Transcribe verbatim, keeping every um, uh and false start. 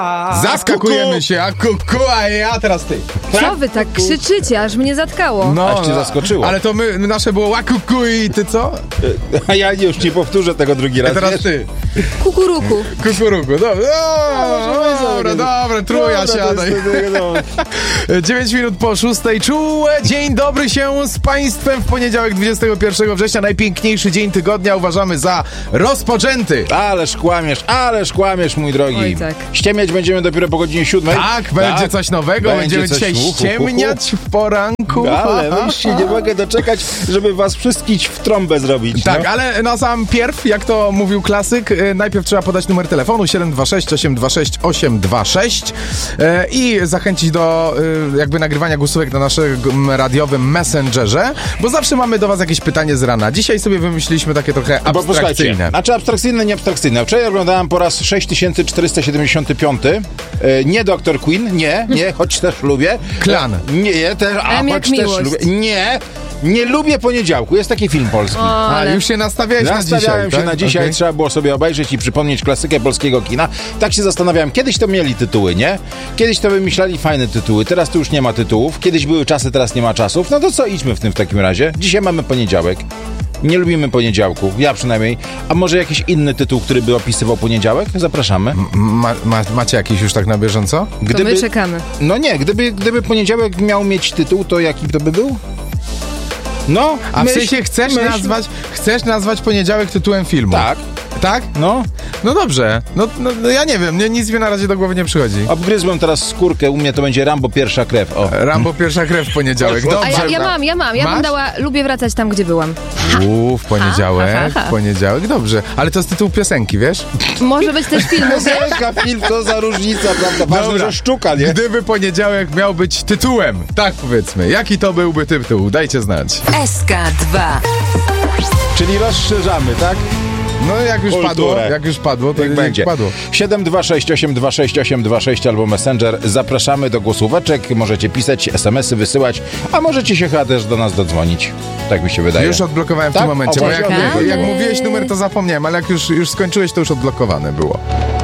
Zaskakujemy się, a kuku, a ja teraz ty. Co wy tak krzyczycie, aż mnie zatkało. No, Aż cię zaskoczyło. Ale to my, nasze było łakuku i ty co? A ja już nie powtórzę tego drugi raz. A teraz wiesz? ty. Kukuruku. Kukuruku, dobra, o, dobra, dobra, truja Dobra, to siadaj. jest tego, no. dziewięć minut po szóstej. Czułe dzień dobry się z Państwem w poniedziałek dwudziestego pierwszego września. Najpiękniejszy dzień tygodnia uważamy za rozpoczęty. Ależ kłamiesz, ależ kłamiesz, mój drogi. Oj, tak. Ściemniać będziemy dopiero po godzinie siódmej. Tak, będzie coś nowego, Będzie będziemy coś, dzisiaj hu, hu, hu, hu. ściemniać w poranku. Ale już się nie mogę doczekać, żeby was wszystkich w trąbę zrobić. Tak, no. ale na sam pierw, jak to mówił klasyk, y, najpierw trzeba podać numer telefonu siedem dwa sześć osiem dwa sześć osiem dwa sześć y, i zachęcić do y, jakby nagrywania głosówek na naszym radiowym Messengerze, bo zawsze mamy do was jakieś pytanie z rana. Dzisiaj sobie wymyśliliśmy takie trochę Bo posłuchajcie, abstrakcyjne. znaczy abstrakcyjne, nie abstrakcyjne. Wczoraj oglądałem po raz sześć tysięcy czterysta siedemdziesiąty piąty. E, nie doktor Queen, nie, nie, choć też lubię. Klan. E, nie, też, a M jak choć też miłość. lubię. Nie, nie lubię poniedziałku. Jest taki film polski. O, A, ale... już się nastawiałeś na dzisiaj, Nastawiałem się tak? na dzisiaj, Okej. trzeba było sobie obejrzeć i przypomnieć klasykę polskiego kina. Tak się zastanawiałem, kiedyś to mieli tytuły, nie? Kiedyś to wymyślali fajne tytuły, teraz to już nie ma tytułów. Kiedyś były czasy, teraz nie ma czasów. No to co, idźmy w tym w takim razie. Dzisiaj mamy poniedziałek. Nie lubimy poniedziałku, ja przynajmniej. A może jakiś inny tytuł, który by opisywał poniedziałek? Zapraszamy. Ma, ma, macie jakiś już tak na bieżąco? To my czekamy. No nie, gdyby, gdyby poniedziałek miał mieć tytuł, to jaki to by był? No, A w myśl- sensie chcesz myśl- nazwać, chcesz nazwać poniedziałek tytułem filmu? Tak, Tak? no. No dobrze. No, no, no ja nie wiem, nie, nic mi na razie do głowy nie przychodzi. Obgryzłem teraz skórkę, u mnie to będzie Rambo pierwsza krew. O. Rambo pierwsza krew w poniedziałek. Poszło. A Dobrze. ja, ja mam, ja mam. Ja Masz? bym dała, lubię wracać tam, gdzie byłam. Uuu, w poniedziałek, Ha, ha, ha. w poniedziałek, dobrze. Ale to jest tytuł piosenki, wiesz? Może być też film, wiesz? Jaka film, to za różnica, prawda? Ważne, że sztuka, nie? Gdyby poniedziałek miał być tytułem, tak powiedzmy, jaki to byłby tytuł? Dajcie znać. S K dwa. Czyli rozszerzamy, tak? No jak już Kulturę. padło, jak już padło, to Jak jak będzie. padło. siedem dwa sześć osiem dwa sześć osiem dwa sześć albo Messenger. Zapraszamy do głosóweczek. Możecie pisać, es em esy wysyłać, a możecie się chyba też do nas dodzwonić. Tak mi się wydaje. Już odblokowałem w Tak? tym momencie, O, bo jak, właśnie jak, jak odblokowałem. mówiłeś numer, to zapomniałem, ale jak już, już skończyłeś, to już odblokowane było.